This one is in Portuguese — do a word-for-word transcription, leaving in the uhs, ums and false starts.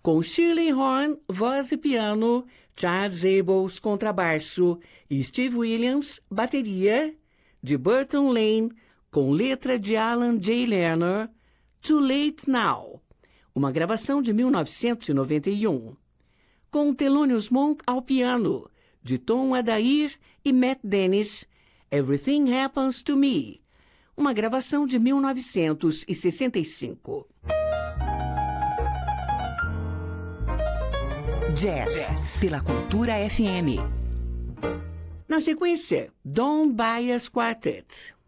com Shirley Horn, voz e piano, Charles Abels, contrabaixo e Steve Williams, bateria, de Burton Lane, com letra de Alan J. Lerner, Too Late Now, uma gravação de mil novecentos e noventa e um. Com Thelonious Monk ao piano, de Tom Adair e Matt Dennis, Everything Happens to Me, uma gravação de mil novecentos e sessenta e cinco. Jazz, pela Cultura F M. Na sequência, Don Byas Quartet.